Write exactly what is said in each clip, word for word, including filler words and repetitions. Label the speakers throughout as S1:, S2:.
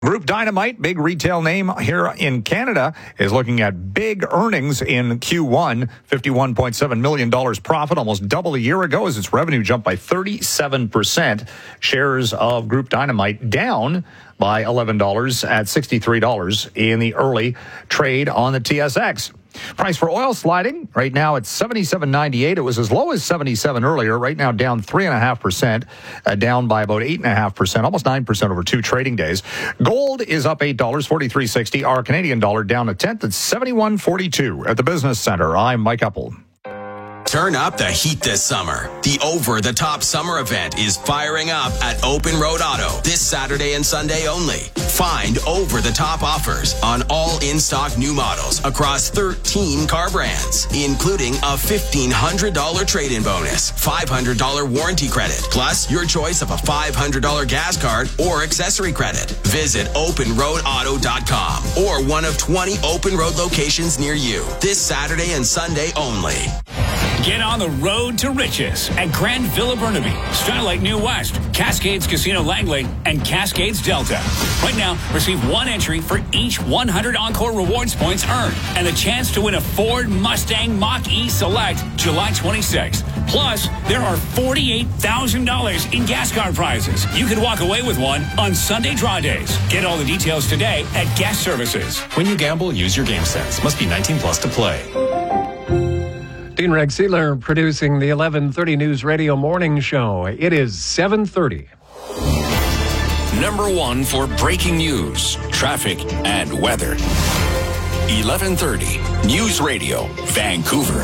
S1: Group Dynamite, big retail name here in Canada, is looking at big earnings in Q one, fifty-one point seven million dollars profit, almost double a year ago as its revenue jumped by thirty-seven percent. Shares of Group Dynamite down by eleven dollars at sixty-three dollars in the early trade on the T S X. Price for oil sliding. Right now it's seventy-seven ninety-eight. It was as low as seventy-seven earlier. Right now down three point five percent, uh, down by about eight point five percent, almost nine percent over two trading days. Gold is up eight dollars, forty-three sixty. Our Canadian dollar down a tenth at seventy-one forty-two. At the Business Center, I'm Mike Uppel.
S2: Turn up the heat this summer. The over-the-top summer event is firing up at Open Road Auto this Saturday and Sunday only. Find over-the-top offers on all in-stock new models across thirteen car brands, including a fifteen hundred dollars trade-in bonus, five hundred dollars warranty credit, plus your choice of a five hundred dollars gas card or accessory credit. Visit open road auto dot com or one of twenty Open Road locations near you this Saturday and Sunday only.
S3: Get on the road to riches at Grand Villa Burnaby, Skylight New West, Cascades Casino Langley, and Cascades Delta. Right now, receive one entry for each one hundred Encore Rewards points earned and a chance to win a Ford Mustang Mach-E Select July twenty-sixth. Plus, there are forty-eight thousand dollars in gas card prizes. You could walk away with one on Sunday draw days. Get all the details today at Gas Services.
S4: When you gamble, use your game sense. Must be nineteen plus to play.
S5: Dean Rex Sealer producing the eleven thirty News Radio Morning Show. It is seven thirty.
S3: Number one for breaking news, traffic, and weather. eleven thirty News Radio, Vancouver.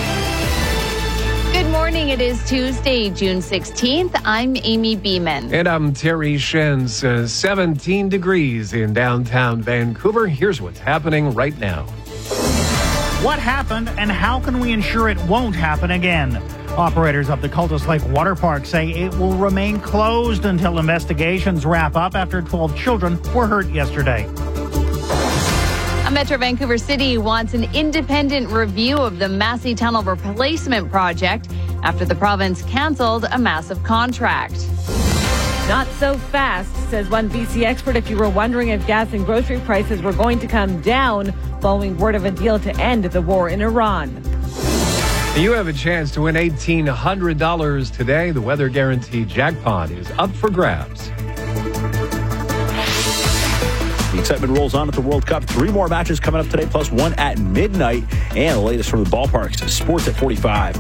S6: Good morning. It is Tuesday, June sixteenth. I'm Amy Beeman.
S5: And I'm Terry Shens. Uh, seventeen degrees in downtown Vancouver. Here's what's happening right now.
S7: What happened and how can we ensure it won't happen again? Operators of the Cultus Lake Water Park say it will remain closed until investigations wrap up after twelve children were hurt yesterday.
S6: A Metro Vancouver City wants an independent review of the Massey Tunnel replacement project after the province canceled a massive contract.
S8: Not so fast, says one B C expert. If you were wondering if gas and grocery prices were going to come down following word of a deal to end the war in Iran.
S5: You have a chance to win eighteen hundred dollars today. The Weather Guarantee jackpot is up for grabs.
S9: The excitement rolls on at the World Cup. Three more matches coming up today, plus one at midnight. And the latest from the ballparks. Sports at forty-five.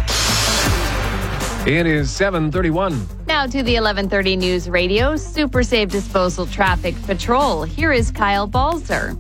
S5: It is seven thirty-one.
S6: Now to the eleven thirty News Radio Super Safe Disposal Traffic Patrol. Here is Kyle Balzer.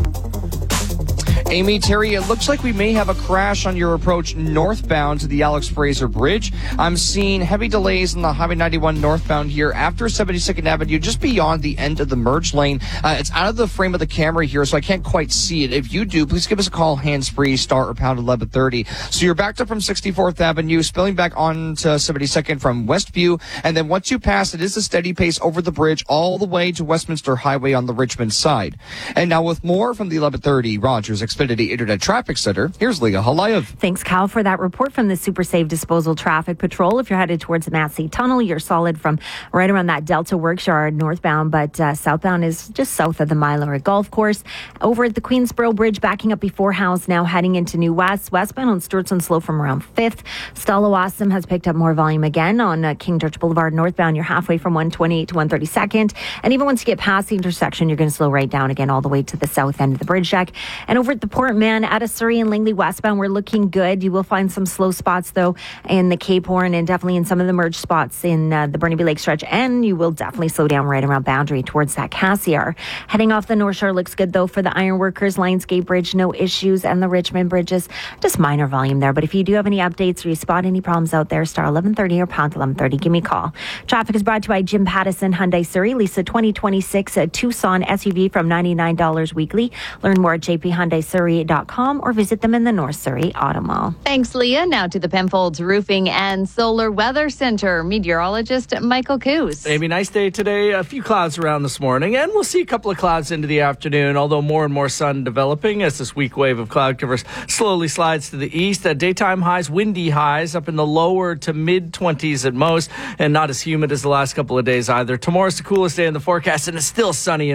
S10: Amy, Terry, it looks like we may have a crash on your approach northbound to the Alex Fraser Bridge. I'm seeing heavy delays on the Highway ninety-one northbound here after seventy-second Avenue, just beyond the end of the merge lane. Uh, it's out of the frame of the camera here, so I can't quite see it. If you do, please give us a call, hands-free, star or pound eleven thirty. So you're backed up from sixty-fourth Avenue, spilling back onto seventy-second from Westview, and then once you pass, it is a steady pace over the bridge all the way to Westminster Highway on the Richmond side. And now with more from the eleven thirty Rogers Xfinity Internet Traffic Center, here's Leah Halayev.
S11: Thanks, Kyle, for that report from the Super Safe Disposal Traffic Patrol. If you're headed towards the Massey Tunnel, you're solid from right around that Delta Workshard northbound, but uh, southbound is just south of the Mylara Golf Course. Over at the Queensboro Bridge, backing up before House, now heading into New West. Westbound on Sturgeon slow from around fifth. Stalo-Awesome has picked up more volume again on uh, King George Boulevard northbound. You're halfway from one twenty-eight to one thirty-second. And even once you get past the intersection, you're going to slow right down again all the way to the south end of the bridge deck. And over at the Port Man, out of Surrey and Langley westbound, we're looking good. You will find some slow spots, though, in the Cape Horn and definitely in some of the merge spots in uh, the Burnaby Lake stretch. And you will definitely slow down right around Boundary towards that Cassiar. Heading off the North Shore looks good, though, for the Ironworkers, Lionsgate Bridge, no issues, and the Richmond Bridges, just minor volume there. But if you do have any updates or you spot any problems out there, star eleven thirty or pound eleven thirty, give me a call. Traffic is brought to you by Jim Pattison Hyundai Surrey. Lease a twenty twenty-six uh, Tucson S U V from ninety-nine dollars weekly. Learn more at J P Hyundai Surrey. surrey dot com or visit them in the North Surrey Auto Mall.
S6: Thanks, Leah. Now to the Penfolds Roofing and Solar Weather Center. Meteorologist Michael Coos.
S12: Maybe nice day today. A few clouds around this morning, and we'll see a couple of clouds into the afternoon, although more and more sun developing as this weak wave of cloud cover slowly slides to the east. Uh, daytime highs, windy highs up in the lower to mid twenties at most, and not as humid as the last couple of days either. Tomorrow's the coolest day in the forecast, and it's still sunny.